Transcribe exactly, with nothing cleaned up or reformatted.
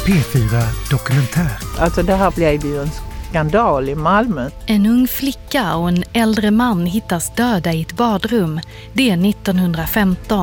P fyra Dokumentär. Alltså det här blev ju en skandal i Malmö. En ung flicka och en äldre man hittas döda i ett badrum. Det är nittonhundrafemton.